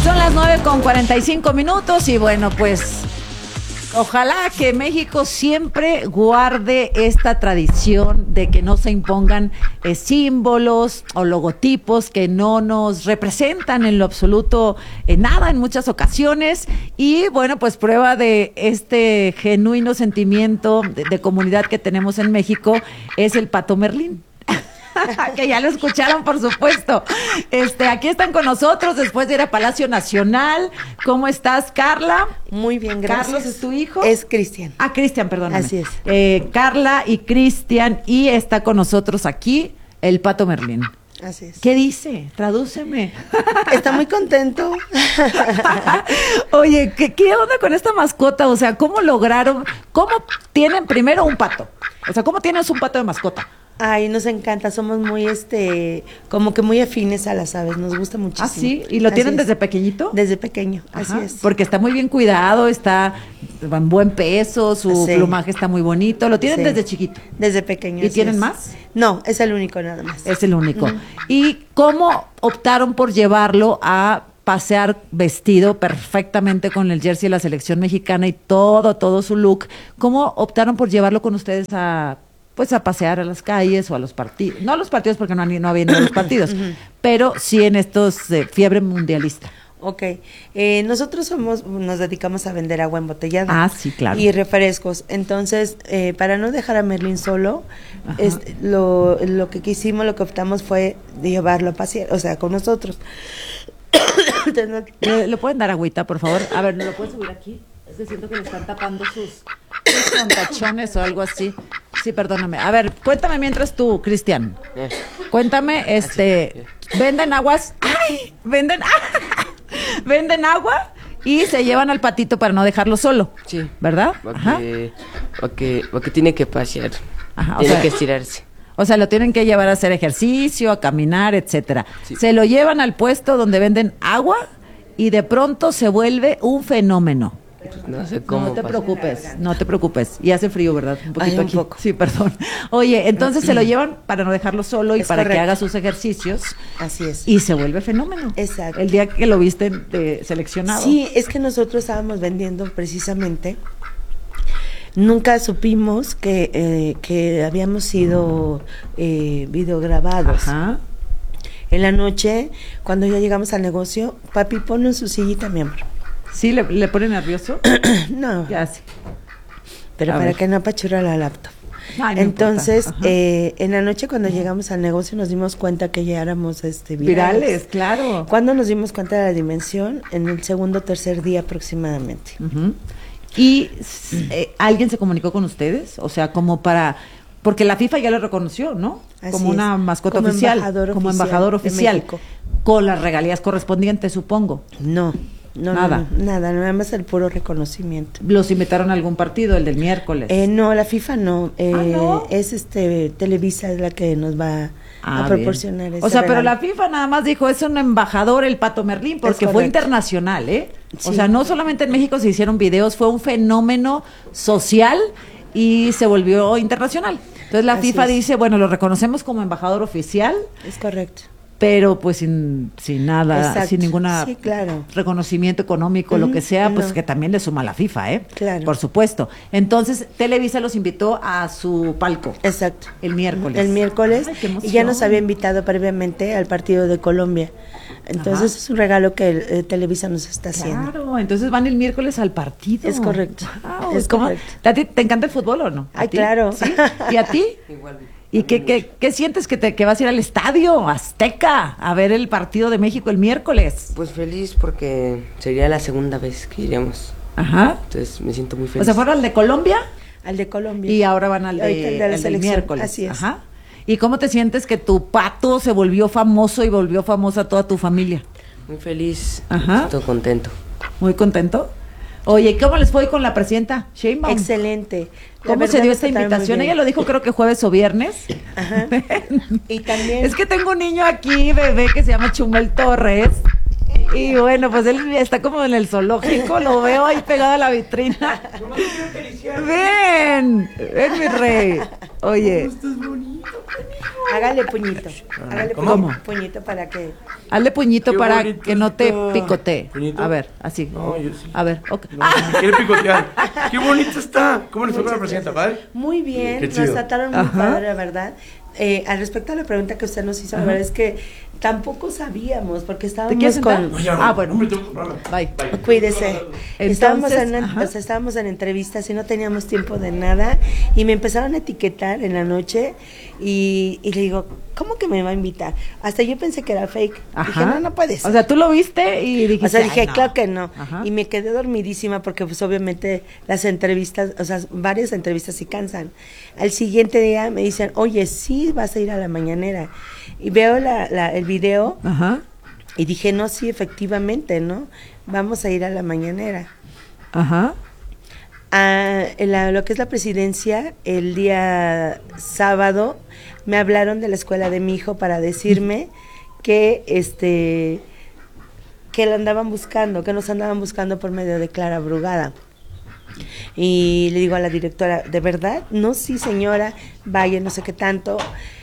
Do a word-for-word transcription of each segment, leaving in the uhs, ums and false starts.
Son las nueve con cuarenta y cinco minutos y bueno, pues ojalá que México siempre guarde esta tradición de que no se impongan eh, símbolos o logotipos que no nos representan en lo absoluto en nada en muchas ocasiones. Y bueno, pues prueba de este genuino sentimiento de, de comunidad que tenemos en México es el Pato Merlín. Que ya lo escucharon, por supuesto. Este, aquí están con nosotros después de ir a Palacio Nacional. ¿Cómo estás, Carla? Muy bien, gracias. ¿Carlos es tu hijo? Es Cristian. Ah, Cristian, perdóname. Así es. Eh, Carla y Cristian, y está con nosotros aquí el Pato Merlín. Así es. ¿Qué dice? Tradúceme. Está muy contento. Oye, ¿qué, ¿qué onda con esta mascota? O sea, ¿cómo lograron? ¿Cómo tienen primero un pato? O sea, ¿cómo tienes un pato de mascota? Ay, nos encanta, somos muy, este, como que muy afines a las aves, nos gusta muchísimo. ¿Ah, sí? ¿Y lo tienen Así es. desde pequeñito? Desde pequeño, Ajá, así es. porque está muy bien cuidado, está en buen peso, su Sí. plumaje está muy bonito. ¿Lo tienen Sí. desde chiquito? Desde pequeño. ¿Y así tienen es. más? No, es el único nada más. Es el único. Ujú. ¿Y cómo optaron por llevarlo a pasear vestido perfectamente con el jersey de la selección mexicana y todo, todo su look? ¿Cómo optaron por llevarlo con ustedes a, pues, a pasear a las calles o a los partidos? No a los partidos porque no, han- no habían ido a los partidos, pero sí en estos eh, fiebre mundialista. Ok, eh, nosotros somos, nos dedicamos a vender agua embotellada. Ah, sí, claro. Y refrescos. Entonces, eh, para no dejar a Merlín solo, Ajá. este, lo, lo que quisimos, lo que optamos fue de llevarlo a pasear, o sea, con nosotros. Entonces, ¿Le, le pueden dar agüita, por favor? A ver, ¿no lo puedes subir aquí? Es que siento que le están tapando sus, sus contachones o algo así. Sí, perdóname. A ver, cuéntame mientras tú, Cristian. Eh, Cuéntame, este, ¿venden aguas? ¡Ay! ¿Venden, venden agua y se llevan al patito para no dejarlo solo? Sí. ¿Verdad? Ajá. Porque, porque, porque tiene que pasear. Ajá, o Tiene sea- que estirarse. O sea, lo tienen que llevar a hacer ejercicio, a caminar, etcétera. Sí. Se lo llevan al puesto donde venden agua y de pronto se vuelve un fenómeno. Pues no sé cómo No te pasa. preocupes, no te preocupes. Y hace frío, ¿verdad? Un poquito Ay, un aquí. poco. Sí, perdón. Oye, entonces se lo llevan para no dejarlo solo y Es para que correcto. haga sus ejercicios así es. y se vuelve fenómeno. Exacto. El día que lo viste de seleccionado. Sí, es que nosotros estábamos vendiendo precisamente. Nunca supimos que, eh, que habíamos sido eh, videograbados. Ajá. En la noche, cuando ya llegamos al negocio, papi, ponlo en su sillita, mi amor. ¿Sí le, le pone nervioso? No, Ya sí. pero a para ver. que no apachurra la laptop. Ay, no Entonces, importa. Ajá. eh, en la noche cuando llegamos al negocio nos dimos cuenta que ya éramos este, virales. Virales, claro. Cuando nos dimos cuenta de la dimensión, en el segundo o tercer día aproximadamente. Ujú. ¿Y eh, alguien se comunicó con ustedes? O sea, como para... Porque la FIFA ya lo reconoció, ¿no? Así como una es. mascota Como oficial. embajador como oficial embajador de oficial. México. Con las regalías correspondientes, supongo. No, no, Nada. no, no, nada, nada más el puro reconocimiento. ¿Los invitaron a algún partido, el del miércoles? Eh, no, la FIFA no, eh, Ah, ¿no? es este Televisa es la que nos va Ah, a proporcionar bien. ese O sea, pero regalo. la FIFA nada más dijo, es un embajador el Pato Merlín, porque Es fue correcto. internacional, ¿eh? O Sí. sea, no solamente en México se hicieron videos, fue un fenómeno social y se volvió internacional. Entonces la Así FIFA es. dice, bueno, lo reconocemos como embajador oficial, Es correcto. pero pues sin, sin nada, Exacto. sin ninguna Sí, claro. reconocimiento económico, lo Ujú, que sea, pues no. que también le suma la FIFA, ¿eh? Claro. Por supuesto. Entonces Televisa los invitó a su palco Exacto. el miércoles. El miércoles. Ay, qué Y ya nos emoción. había invitado previamente al partido de Colombia. Entonces Ajá. es un regalo que eh, Televisa nos está haciendo. Claro, entonces van el miércoles al partido. Es correcto, Wow, es ¿cómo- correcto. ¿A ti te encanta el fútbol o no? ¿A Ay, ti? claro. ¿Sí? ¿Y a ti? Igual. ¿Y qué, qué, qué sientes que, te, que vas a ir al estadio Azteca a ver el partido de México el miércoles? Pues feliz porque sería la segunda vez que iremos. Ajá. Entonces me siento muy feliz. O sea, fueron al de Colombia Al de Colombia. y ahora van al, de, Ahorita el de la al del selección, miércoles. así es. Ajá. ¿Y cómo te sientes que tu pato se volvió famoso y volvió famosa toda tu familia? Muy feliz. Ajá. Estoy contento. ¿Muy contento? Oye, ¿cómo les fue con la presidenta Sheinbaum? Excelente. La ¿Cómo se verdad dio nos esta trataron muy invitación? bien. Ella lo dijo creo que jueves o viernes. Ajá. Y también Es que tengo un niño aquí, bebé, que se llama Chumel Torres. Y bueno, pues él está como en el zoológico, lo veo ahí pegado a la vitrina. Ven, ven mi rey. Oye. Hágale puñito. Hágale ¿Cómo? puñito, puñito para que... Hazle puñito Qué para bonito que no te está. picotee. ¿Puñito? A ver, así. No, yo sí. A ver, ok. No, me quiere picotear. Qué bonito está. ¿Cómo les fue con la presidenta, padre? Muy bien, Qué nos chido. trataron muy Ajá. padre, la verdad. Eh, al respecto a la pregunta que usted nos hizo, la Ajá. verdad es que tampoco sabíamos, porque ¿Te quieres estábamos sentar? con... No, ya, Ah, bueno. hombre, tengo que comprarla. Bye. Bye. Cuídese. Entonces, estábamos, en, ajá. o sea, estábamos en entrevistas y no teníamos tiempo de nada y me empezaron a etiquetar en la noche y, y le digo, ¿cómo que me va a invitar? Hasta yo pensé que era fake. Ajá. Dije, no, no puede ser. O sea, tú lo viste y dijiste. O sea, dije, "Ay, no". claro que no. Ajá. Y me quedé dormidísima porque pues obviamente las entrevistas, o sea, varias entrevistas sí cansan. Al siguiente día me dicen, oye, sí vas a ir a la mañanera. Y veo la, la, el video Ajá. y dije, no, sí, efectivamente, ¿no? Vamos a ir a la mañanera. Ajá. A la- lo que es la presidencia, el día sábado me hablaron de la escuela de mi hijo para decirme que este que la andaban buscando, que nos andaban buscando por medio de Clara Brugada. Y le digo a la directora, ¿de verdad? No, sí, señora, vaya, no sé qué tanto.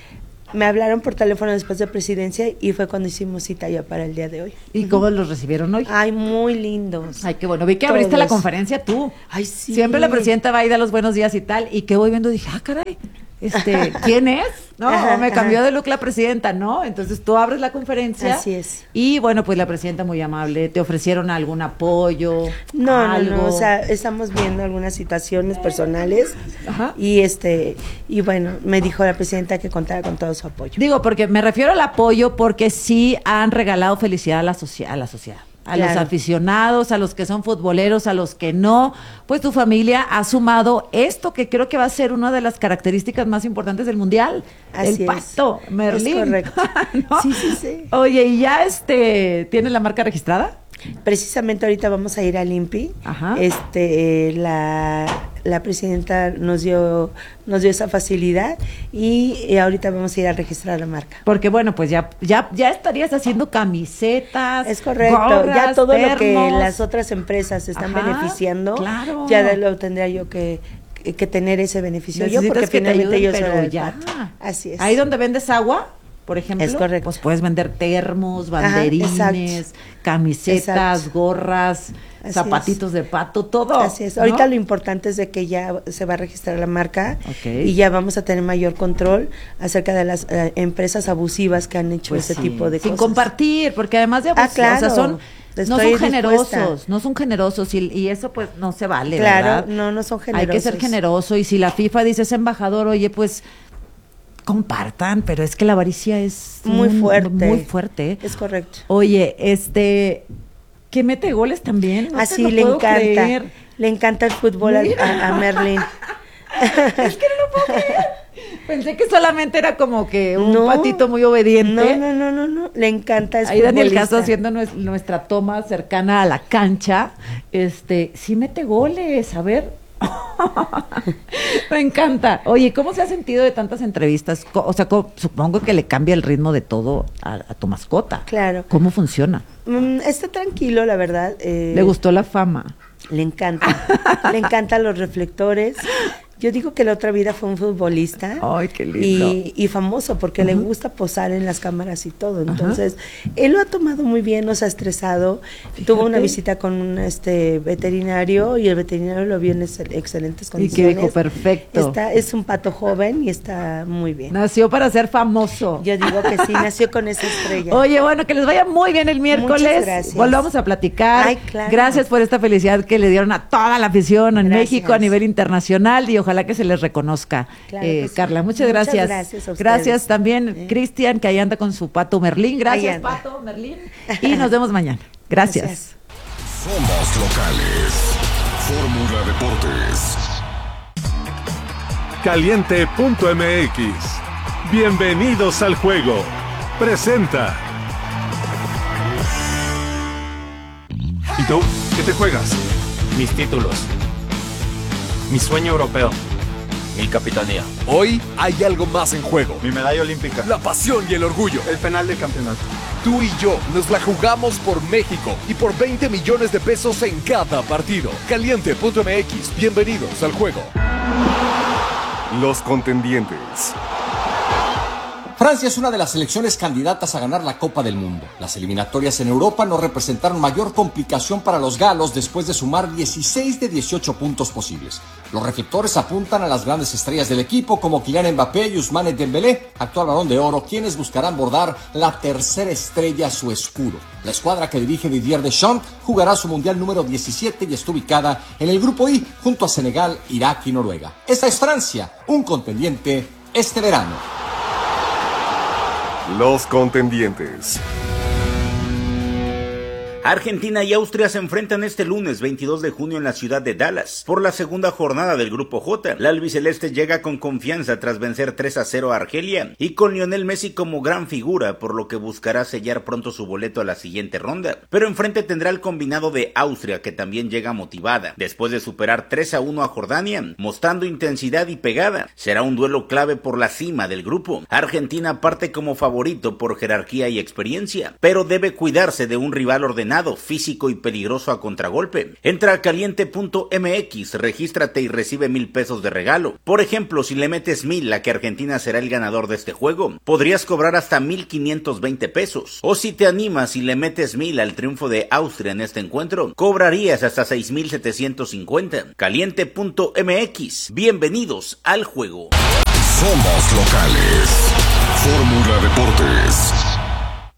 Me hablaron por teléfono después de presidencia y fue cuando hicimos cita ya para el día de hoy. ¿Y cómo los recibieron hoy? Ay, muy lindos. Ay, qué bueno. Vi que abriste la Todos. conferencia tú. Ay, sí. Siempre la presidenta va y da los buenos días y tal. Y que voy viendo, dije, ah, caray, este, ¿quién es? No, Ajá, me cambió ajá. de look la presidenta, ¿no? Entonces tú abres la conferencia. Así es. Y bueno, pues la presidenta muy amable. ¿Te ofrecieron algún apoyo? No, algo? no, no, o sea, estamos viendo algunas situaciones personales Ajá. y este, y bueno, me dijo la presidenta que contara con todo su apoyo. Digo, porque me refiero al apoyo porque sí han regalado felicidad a la, socie- a la sociedad. A Claro. los aficionados, a los que son futboleros, a los que no, pues tu familia ha sumado esto que creo que va a ser una de las características más importantes del mundial, Así el es. pato, Merlín. Es correcto. ¿No? Sí, sí, sí. Oye, ¿y ya este tiene la marca registrada? Precisamente ahorita vamos a ir al INPI. Ajá. Este, eh, la, la presidenta nos dio, nos dio esa facilidad y, eh, ahorita vamos a ir a registrar la marca. Porque bueno, pues ya ya ya estarías haciendo camisetas, Es correcto, gorras, ya todo lo que termos. las otras empresas están Ajá, beneficiando, claro. ya lo tendría yo que, que, que tener ese beneficio yo, Necesitas porque que te finalmente ayuden, yo soy pero el ya. pato. Así es. Ahí donde vendes agua, por ejemplo, Es correcto. pues puedes vender termos, Ajá, banderines, exacto. camisetas, Exacto. gorras, Así zapatitos de pato, todo. Así es. ¿no? Ahorita lo importante es de que ya se va a registrar la marca Ok. y ya vamos a tener mayor control acerca de las eh, empresas abusivas que han hecho Pues ese sí, tipo de sin cosas. compartir, porque además de Ah, abusivos, o sea, claro. son no Estoy son generosos, dispuesta. no son generosos y, y eso pues no se vale, Claro, ¿verdad? no, no son Hay generosos. que ser generoso y si la FIFA dice es embajador, oye, pues compartan, pero es que la avaricia es Muy un- fuerte. muy fuerte. ¿eh? Es correcto. Oye, este, que mete goles también. No te Así lo le puedo encanta. creer. Le encanta el fútbol a, a- a Merlin. Es que no lo puedo creer. Pensé que solamente era como que un No. patito muy obediente. No, no, no, no, no. Le encanta. Es Ahí Daniel futbolista. Castro haciendo nues- nuestra toma cercana a la cancha, este, sí mete goles, a ver. Me encanta. Oye, ¿cómo se ha sentido de tantas entrevistas? Co- O sea, co- supongo que le cambia el ritmo de todo a, a tu mascota. Claro. ¿Cómo funciona? Mm, está tranquilo, la verdad. eh, ¿Le gustó la fama? Le encanta. Le encantan los reflectores. Yo digo que la otra vida fue un futbolista. Ay, qué lindo. Y, y famoso porque le gusta posar en las cámaras y todo. Entonces, él lo ha tomado muy bien, no se ha estresado. Tuvo una Fíjate. visita con un este veterinario y el veterinario lo vio en excel- excelentes Y condiciones. que dijo, perfecto. Está, es un pato joven y está muy bien. Nació para ser famoso. Yo digo que sí, nació con esa estrella. Oye, bueno, que les vaya muy bien el miércoles. Muchas gracias. Volvamos a platicar. Ay, claro. Gracias por esta felicidad que le dieron a toda la afición en Gracias. México a nivel internacional y ojalá que se les reconozca. Claro Eh, que sí. Carla, muchas, Muchas gracias. gracias a ustedes. Gracias también, Eh. Cristian, que ahí anda con su pato Merlín. Gracias, anda. pato Merlín. Y nos vemos mañana. Gracias. Gracias. Somos locales. Fórmula Deportes. Caliente punto m x. Bienvenidos al juego. Presenta. ¿Y tú? ¿Qué te juegas? Mis títulos. Mi sueño europeo. Mi capitanía. Hoy hay algo más en juego. Mi medalla olímpica. La pasión y el orgullo. El penal del campeonato. Tú y yo nos la jugamos por México y por veinte millones de pesos en cada partido. Caliente punto m x, bienvenidos al juego. Los contendientes. Francia es una de las selecciones candidatas a ganar la Copa del Mundo. Las eliminatorias en Europa no representaron mayor complicación para los galos después de sumar dieciséis de dieciocho puntos posibles. Los reflectores apuntan a las grandes estrellas del equipo como Kylian Mbappé y Ousmane Dembélé, actual Balón de Oro, quienes buscarán bordar la tercera estrella a su escudo. La escuadra que dirige Didier Deschamps jugará su Mundial número diecisiete y está ubicada en el Grupo I junto a Senegal, Irak y Noruega. Esta es Francia, un contendiente este verano. Los contendientes. Argentina y Austria se enfrentan este lunes veintidós de junio en la ciudad de Dallas por la segunda jornada del Grupo J. La albiceleste llega con confianza tras vencer tres a cero a Argelia y con Lionel Messi como gran figura, por lo que buscará sellar pronto su boleto a la siguiente ronda. Pero enfrente tendrá el combinado de Austria, que también llega motivada después de superar tres a uno a Jordania, mostrando intensidad y pegada. Será un duelo clave por la cima del grupo. Argentina parte como favorito por jerarquía y experiencia, pero debe cuidarse de un rival ordenado, físico y peligroso a contragolpe. Entra a caliente punto m x, regístrate y recibe mil pesos de regalo. Por ejemplo, si le metes mil a que Argentina será el ganador de este juego, podrías cobrar hasta mil quinientos veinte pesos. O si te animas y le metes mil al triunfo de Austria en este encuentro, cobrarías hasta seis mil setecientos cincuenta. caliente punto m x, bienvenidos al juego. Somos locales. Fórmula Deportes.